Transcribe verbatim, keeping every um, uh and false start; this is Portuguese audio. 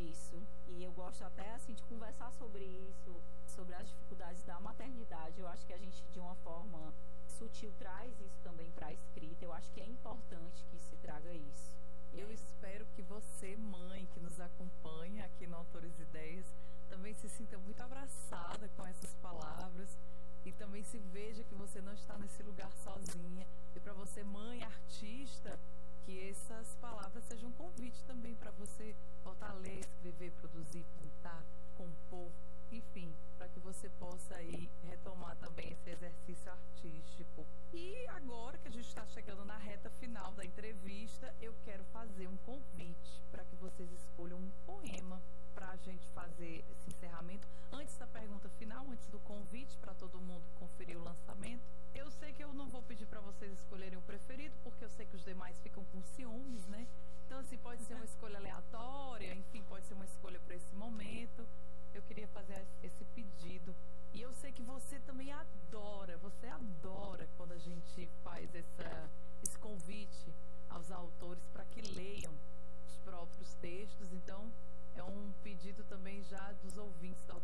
isso. E eu gosto até assim de conversar sobre isso, sobre as dificuldades da maternidade. Eu acho que a gente, de uma forma sutil, traz isso também para a escrita. Eu acho que é importante que se traga isso. Eu espero que você, mãe, que nos acompanha aqui no Autores e Ideias, também se sinta muito abraçada com essas palavras e também se veja que você não está nesse lugar sozinha. E para você, mãe, artista, que essas palavras sejam um convite também para você voltar a ler, escrever, produzir, pintar, compor, enfim, para que você possa aí retomar também esse exercício artístico. E agora que a gente está chegando na reta final da entrevista, eu quero fazer um convite para que vocês escolham um poema para a gente fazer esse encerramento. Antes da pergunta final, antes do convite para todo mundo conferir o lançamento, eu sei que eu não vou pedir para vocês escolherem o preferido, porque eu sei que os demais ficam com ciúmes, né? Então, assim, pode ser uma escolha aleatória, enfim, pode ser uma escolha para esse momento. Eu queria fazer esse pedido. E eu sei que você também adora, você adora quando a gente faz essa, esse convite aos autores para que leiam os próprios textos. Então, é um pedido também já dos ouvintes da